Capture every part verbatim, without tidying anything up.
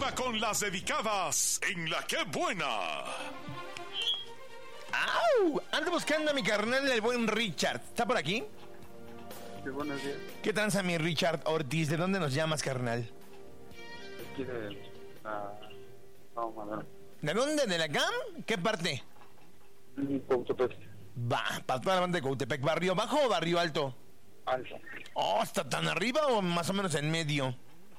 ahora con las dedicadas en La Qué Buena. ¡Au! Ando buscando a mi carnal, el buen Richard. ¿Está por aquí? Sí, buenos días. ¿Qué tranza, mi Richard Ortiz? ¿De dónde nos llamas, carnal? Aquí de la... No, madre. ¿De dónde? ¿De la C A M? ¿Qué parte? Cautepec. Va, para toda la banda de Cautepec. ¿Barrio bajo o barrio alto? Alta. Oh, ¿está tan arriba o más o menos en medio?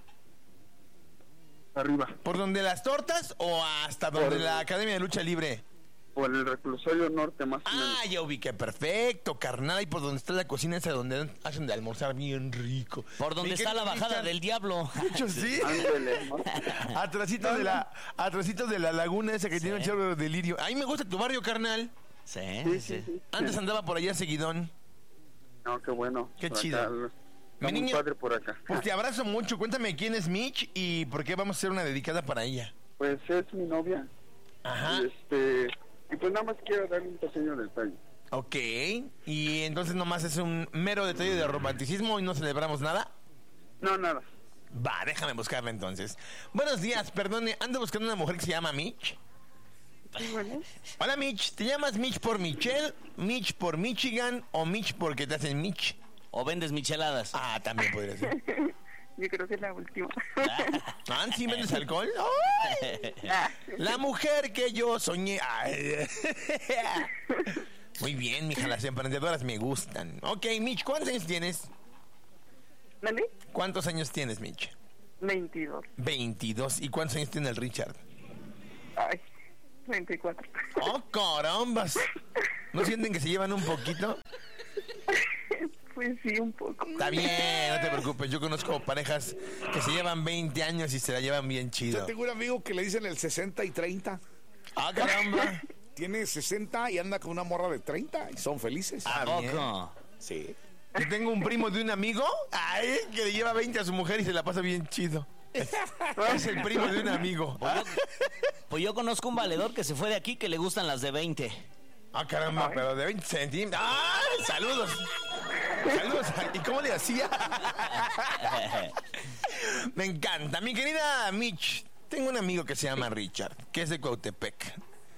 Arriba. ¿Por donde las tortas o hasta donde Por- la Academia de Lucha Libre? Por el reclusorio norte, más o menos. Ah, ya ubiqué, perfecto, carnal. Ahí por donde está la cocina esa donde hacen de almorzar bien rico. Por donde Mi está la querido bajada Richard, del diablo. de hecho, sí. Ándele, ¿no? Atrasito de la, atrasito de la laguna esa que tiene un chorro de delirio. Ahí me gusta tu barrio, carnal. Sí, Sí, sí, sí, sí. Antes andaba por allá seguidón. No, qué bueno. Qué Por chido. acá, Mi está muy niño- padre por acá. Pues te abrazo mucho. Cuéntame quién es Mitch y por qué vamos a hacer una dedicada para ella. Pues es mi novia. Ajá. Y este... Y pues nada más quiero darle un pequeño detalle. Ok. Y entonces nomás es un mero detalle de romanticismo y no celebramos nada. No, nada. Va, déjame buscarla entonces. Buenos días, perdone. Ando buscando una mujer que se llama Mitch. Hola, Mitch. ¿Te llamas Mitch por Michelle, Mitch por Michigan o Mitch porque te hacen Mitch? O vendes micheladas. Ah, también podría ser. Yo creo que es la última. ¿Ah, sí vendes alcohol? ¡Ay! La mujer que yo soñé. Ay. Muy bien, mija, las emprendedoras me gustan. Ok, Mitch, ¿cuántos años tienes? ¿Vale? ¿Cuántos años tienes, Mitch? veintidós. veintidós. ¿Y cuántos años tiene el Richard? Ay, treinta y cuatro. ¡Oh, carambas! ¿No sienten que se llevan un poquito? Pues sí, un poco. Está bien, no te preocupes. Yo conozco parejas que se llevan veinte años y se la llevan bien Yo chido. tengo un amigo que le dicen el sesenta y treinta. ¡Ah, caramba! Tiene sesenta y anda con una morra de treinta y son felices. ¿A Ah, bien. poco? Sí. Yo tengo un primo de un amigo ay, que le lleva veinte a su mujer y se la pasa bien chido. Es, es el primo de un amigo. Pues yo, pues yo conozco un valedor que se fue de aquí que le gustan las de veinte. Ah, caramba, pero de veinte centímetros. ¡Ay! ¡Saludos! ¡Saludos! ¿Y cómo le hacía? Me encanta. Mi querida Mitch, tengo un amigo que se llama Richard, que es de Cautepec.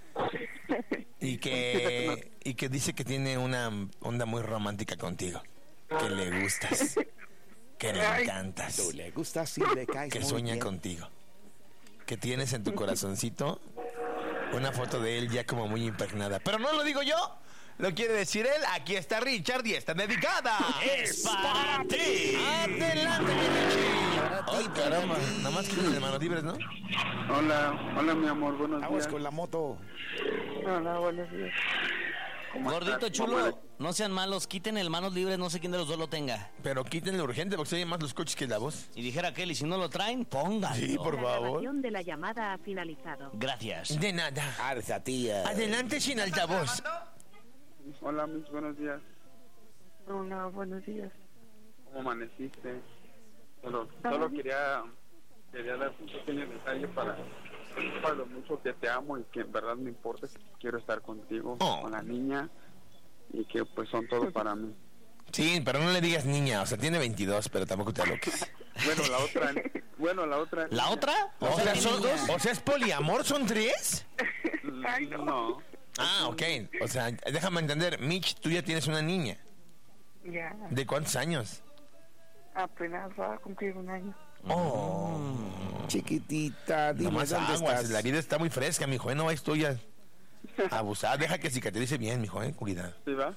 Y que, y que dice que tiene una onda muy romántica contigo. Que le gustas. Que le encantas. Tú le gustas y le caes Que muy sueña bien. contigo. Que tienes en tu corazoncito una foto de él ya como muy impregnada. Pero no lo digo yo, lo quiere decir él. Aquí está Richard y está dedicada. ¡Es para ti! Adelante, mi Richie. Ay, caramba. Nada más que de manos libres, ¿no? Hola, hola mi amor, buenos Aguas días. con la moto. Hola, buenos días. ¿Cómo Gordito estás? chulo, ¿Cómo no sean malos, quiten el manos libres, no sé quién de los dos lo tenga. Pero quítenle urgente porque se oyen más los coches que la voz. Y dijera Kelly, si no lo traen, pónganlo. Sí, por La favor. grabación de la llamada ha finalizado. Gracias. De nada. Arza, tía. Adelante sin altavoz. Hola, mis buenos días. Hola, buenos días. ¿Cómo amaneciste? Solo, solo quería, quería darte un pequeño detalle para, para lo mucho que te amo y que en verdad me importa, que quiero estar contigo, Oh. con la niña, y que pues son todo para mí. Sí, pero no le digas niña. O sea, tiene veintidós, pero tampoco te aloques. Bueno, la otra, bueno, la otra. ¿La otra? O sea, ¿tiene son, dos? o sea, ¿es poliamor? ¿Son tres? Ay, no. No. Ah, ok. O sea, déjame entender. Mitch, tú ya tienes una niña. Ya, ¿De cuántos años? apenas va a cumplir un año. Oh. Chiquitita, dime Nomás dónde aguas, estás. la vida está muy fresca, mijo. ¿eh? No vais tú ya a abusar. Deja que cicatrice bien, mijo, eh. Cuidado. ¿Sí va?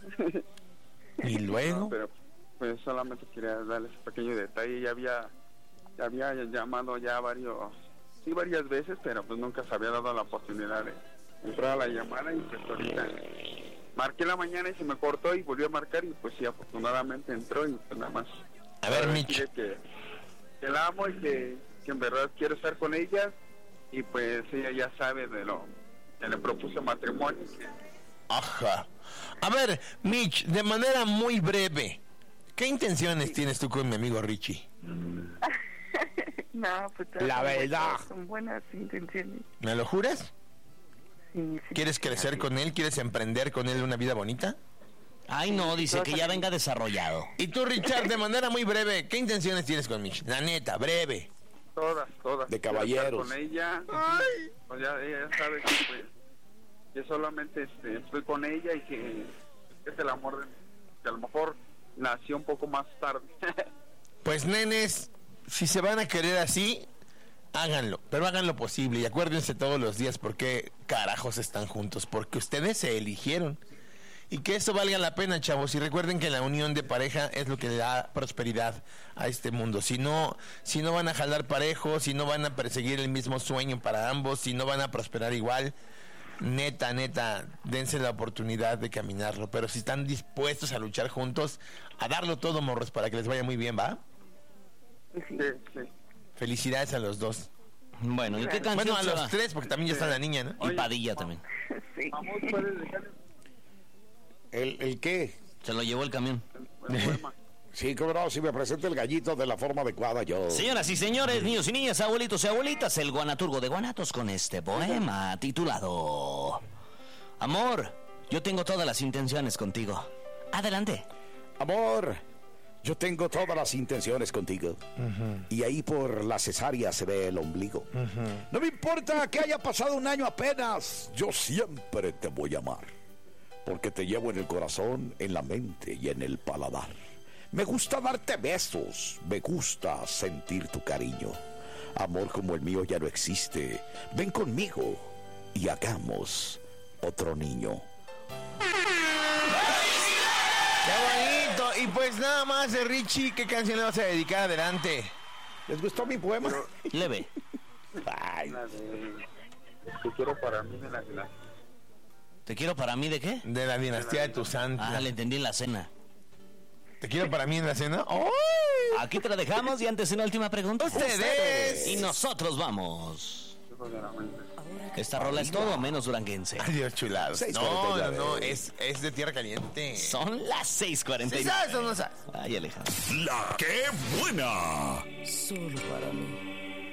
Y luego. No, pero pues solamente quería darles un pequeño detalle. Ya había, ya había llamado ya varios, sí, varias veces, pero pues nunca se había dado la oportunidad de entrar a la llamada y pues ahorita marqué la mañana y se me cortó y volvió a marcar y pues sí, afortunadamente entró y pues nada más. A ver, Ahora Mitch. quiere Que, que la amo y que, que en verdad quiero estar con ella y pues ella ya sabe de lo que le propuse matrimonio. y que- Ajá. A ver, Mitch, de manera muy breve, ¿qué intenciones tienes tú con mi amigo Richie? No, pues todas La son verdad. buenas- Son buenas intenciones. ¿Me lo juras? Sí, sí. ¿Quieres crecer con él? ¿Quieres emprender con él una vida bonita? Ay, no, dice que ya venga desarrollado. Y tú, Richard, de manera muy breve, ¿qué intenciones tienes con Mitch? La neta, breve. Todas, todas. De caballeros. Con ella, pues ya ella sabe que, pues, que solamente este, estoy con ella y que es el amor de, que a lo mejor nació un poco más tarde. Pues nenes, si se van a querer así, háganlo, pero hagan lo posible y acuérdense todos los días por qué carajos están juntos, porque ustedes se eligieron. Y que eso valga la pena, chavos. Y recuerden que la unión de pareja es lo que le da prosperidad a este mundo. Si no, si no van a jalar parejo, si no van a perseguir el mismo sueño para ambos, si no van a prosperar igual, neta, neta, dense la oportunidad de caminarlo. Pero si están dispuestos a luchar juntos, a darlo todo, morros, para que les vaya muy bien, ¿va? Sí, sí. Felicidades a los dos. Bueno, ¿y qué canción Bueno, a se los va? tres, porque también ya está la niña, ¿no? Y Padilla también. Sí. Vamos, puedes dejar ¿El, el qué? Se lo llevó el camión. el poema. Sí, cómo no, si me presenta el gallito de la forma adecuada, yo... Señoras y señores, niños y niñas, abuelitos y abuelitas, el guanaturgo de Guanatos con este poema titulado Amor, yo tengo todas las intenciones contigo. Adelante. Amor, yo tengo todas las intenciones contigo. Y ahí por la cesárea se ve el ombligo. No me importa que haya pasado un año apenas, yo siempre te voy a amar. Porque te llevo en el corazón, en la mente y en el paladar. Me gusta darte besos, me gusta sentir tu cariño. Amor como el mío ya no existe. Ven conmigo y hagamos otro niño. ¡Qué bonito! Y pues nada más, de Richie, ¿qué canción le vas a dedicar? Adelante. ¿Les gustó mi poema? Leve. Ay, La de Te quiero para mí de la de la ¿Te quiero para mí de qué? De la dinastía de tu santa. Ah, le entendí en la cena. ¿Te quiero para mí en la cena? ¡Ay! Aquí te la dejamos y antes una última pregunta. ¡Ustedes! Y nosotros vamos. Hijo de la Mente. Esta rola es todo menos duranguense. Adiós, chulados. Seis No, cuarenta y no, nueve. no, es, es de tierra caliente. Son las seis cuarenta y ¿Sí nueve. sabes o no sabes? Ay, Alejandro. La que buena. Solo para mí.